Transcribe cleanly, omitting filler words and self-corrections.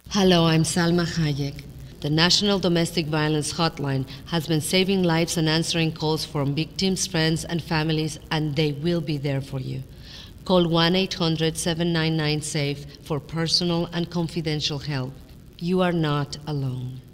Hello, I'm Salma Hayek. The National Domestic Violence Hotline has been saving lives and answering calls from victims, friends, and families, and they will be there for you. Call 1-800-799-SAFE for personal and confidential help. You are not alone.